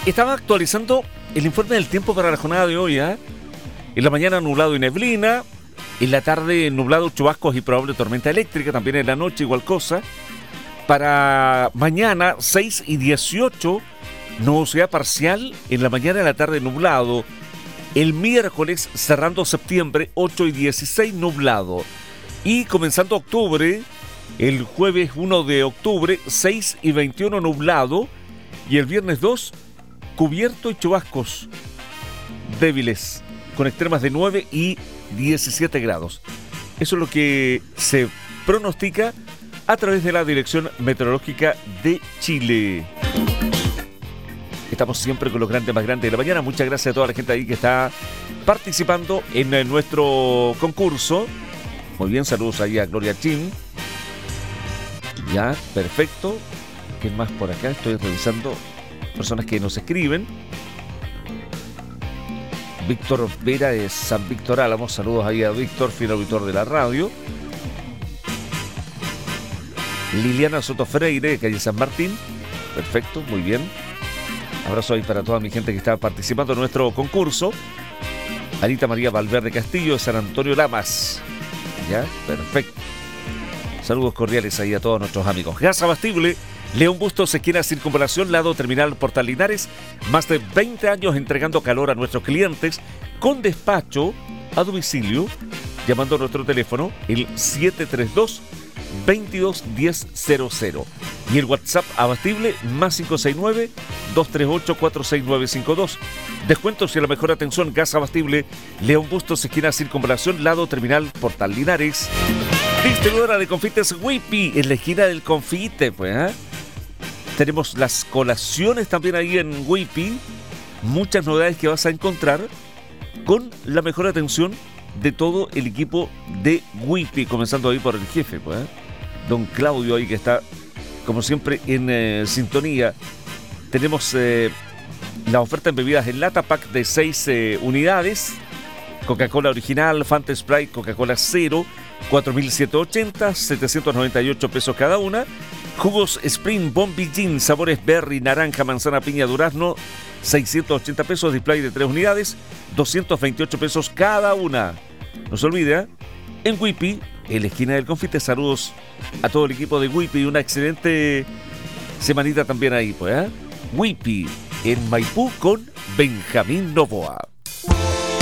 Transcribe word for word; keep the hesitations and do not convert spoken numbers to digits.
Estaba actualizando el informe del tiempo para la jornada de hoy, ¿eh? En la mañana nublado y neblina, en la tarde nublado, chubascos y probable tormenta eléctrica, también en la noche igual cosa. Para mañana seis y dieciocho, nubosidad parcial, en la mañana y en la tarde nublado. El miércoles cerrando septiembre, ocho y dieciséis nublado. Y comenzando octubre, el jueves uno de octubre, seis y veintiuno nublado. Y el viernes dos, cubierto y chubascos débiles, con extremas de nueve y diecisiete grados. Eso es lo que se pronostica a través de la Dirección Meteorológica de Chile. Estamos siempre con los grandes más grandes de la mañana. Muchas gracias a toda la gente ahí que está participando en nuestro concurso. Muy bien, saludos ahí a Gloria Chin. Ya, perfecto. ¿Qué más por acá? Estoy revisando personas que nos escriben. Víctor Vera de San Víctor Álamo. Saludos ahí a Víctor, fiel auditor de la radio. Liliana Soto Freire, de calle San Martín. Perfecto, muy bien. Abrazo ahí para toda mi gente que está participando en nuestro concurso. Anita María Valverde Castillo, de San Antonio Lamas. Ya, perfecto. Saludos cordiales ahí a todos nuestros amigos. Gas Abastible, León Bustos, esquina Circunvalación, lado Terminal Portal Linares. Más de veinte años entregando calor a nuestros clientes con despacho a domicilio, llamando a nuestro teléfono el siete tres dos, veintidós diez cero cero. Y el WhatsApp Abastible más cinco seis nueve, dos tres ocho, cuatro seis nueve cinco dos. Descuentos y la mejor atención. Gas Abastible, León Bustos, esquina Circunvalación, lado Terminal Portal Linares. Distribuidora de confites Whippy, en la esquina del confite, pues, ¿eh? Tenemos las colaciones también ahí en Whippy. Muchas novedades que vas a encontrar con la mejor atención de todo el equipo de Whippy, comenzando ahí por el jefe, pues, ¿eh? Don Claudio ahí que está, como siempre, en eh, sintonía. Tenemos eh, la oferta en bebidas en lata, pack de seis eh, unidades. Coca-Cola original, Fanta Sprite, Coca-Cola cero, cuatro mil setecientos ochenta, setecientos noventa y ocho pesos cada una. Jugos Spring Bombi Gin, sabores berry, naranja, manzana, piña, durazno, seiscientos ochenta pesos. Display de tres unidades, doscientos veintiocho pesos cada una. No se olvide, ¿eh? En Whippy, en la esquina del confite. Saludos a todo el equipo de Whippy. Una excelente semanita también ahí, pues, ¿eh? Whippy, en Maipú con Benjamín Novoa.